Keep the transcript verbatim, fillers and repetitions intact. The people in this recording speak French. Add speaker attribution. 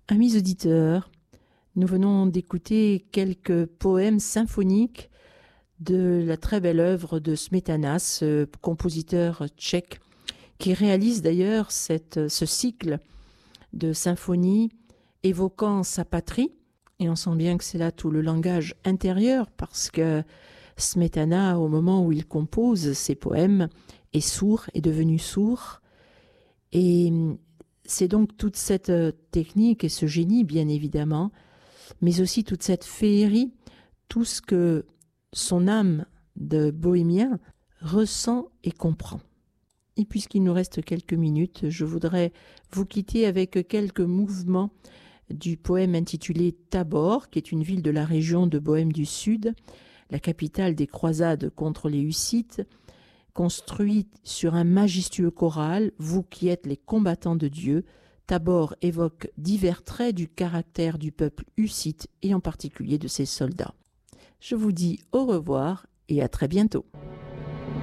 Speaker 1: Amis auditeurs, nous venons d'écouter quelques poèmes symphoniques de la très belle œuvre de Smetana, ce compositeur tchèque, qui réalise d'ailleurs cette, ce cycle de symphonies évoquant sa patrie. Et on sent bien que c'est là tout le langage intérieur, parce que Smetana, au moment où il compose ses poèmes, est sourd, est devenu sourd. Et c'est donc toute cette technique et ce génie, bien évidemment, mais aussi toute cette féerie, tout ce que son âme de bohémien ressent et comprend. Et puisqu'il nous reste quelques minutes, je voudrais vous quitter avec quelques mouvements du poème intitulé Tabor, qui est une ville de la région de Bohême du Sud, la capitale des croisades contre les Hussites, construite sur un majestueux choral, vous qui êtes les combattants de Dieu. Tabor évoque divers traits du caractère du peuple hussite et en particulier de ses soldats. Je vous dis au revoir et à très bientôt.